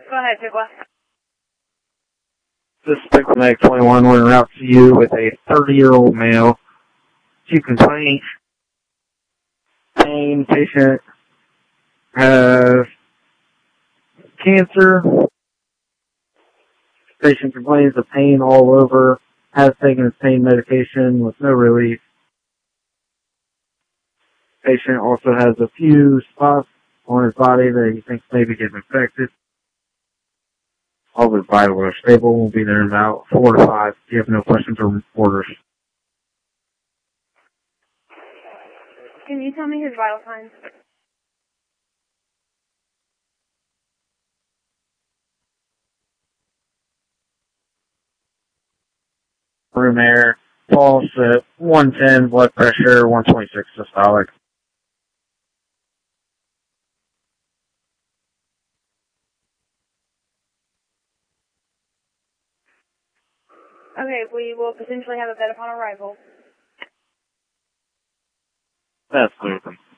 Go ahead, Pigwa. Suspect Mag 21 went out to you with a 30-year-old male. Two complaints. Pain. Patient has cancer. Patient complains of pain all over. Has taken his pain medication with no relief. Patient also has a few spots on his body that he thinks may be getting infected. All of his vitals are stable. We'll be there in about 4 to 5. If you have no questions or orders. Can you tell me his vital signs? Room air, pulse at 110, blood pressure 126 systolic. Okay, we will potentially have a bed upon arrival. That's clear.